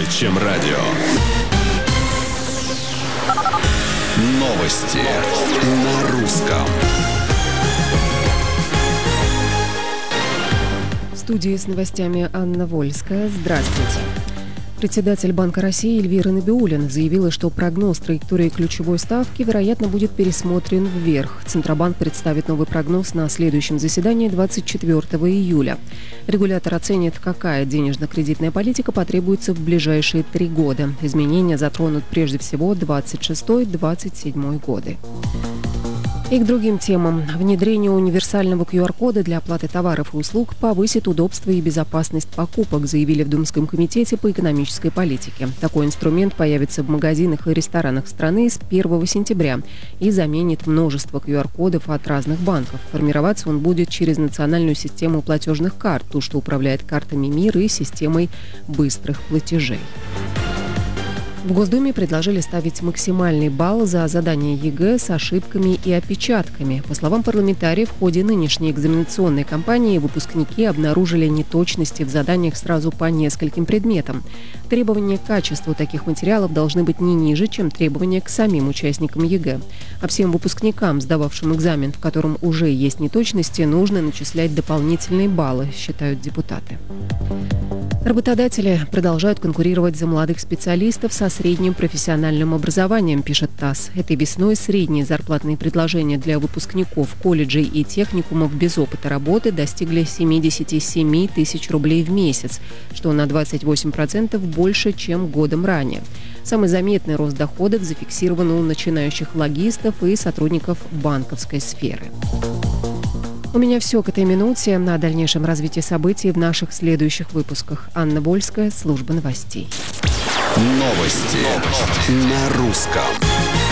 чем радио. Новости на русском. В студии с новостями Анна Вольская. Здравствуйте. Председатель Банка России Эльвира Набиуллина заявила, что прогноз траектории ключевой ставки, вероятно, будет пересмотрен вверх. Центробанк представит новый прогноз на следующем заседании 24 июля. Регулятор оценит, какая денежно-кредитная политика потребуется в ближайшие 3 года. Изменения затронут прежде всего 26-27 годы. И к другим темам. Внедрение универсального QR-кода для оплаты товаров и услуг повысит удобство и безопасность покупок, заявили в Думском комитете по экономической политике. Такой инструмент появится в магазинах и ресторанах страны с 1 сентября и заменит множество QR-кодов от разных банков. Формироваться он будет через национальную систему платежных карт, ту, что управляет картами МИР и системой быстрых платежей. В Госдуме предложили ставить максимальный балл за задание ЕГЭ с ошибками и опечатками. По словам парламентариев, в ходе нынешней экзаменационной кампании выпускники обнаружили неточности в заданиях сразу по нескольким предметам. Требования к качеству таких материалов должны быть не ниже, чем требования к самим участникам ЕГЭ. А всем выпускникам, сдававшим экзамен, в котором уже есть неточности, нужно начислять дополнительные баллы, считают депутаты. Работодатели продолжают конкурировать за молодых специалистов со средним профессиональным образованием, пишет ТАСС. Этой весной средние зарплатные предложения для выпускников колледжей и техникумов без опыта работы достигли 77 тысяч рублей в месяц, что на 28% больше, чем годом ранее. Самый заметный рост доходов зафиксирован у начинающих логистов и сотрудников банковской сферы. У меня все к этой минуте. На дальнейшем развитии событий в наших следующих выпусках. Анна Вольская, служба новостей. Новости на русском.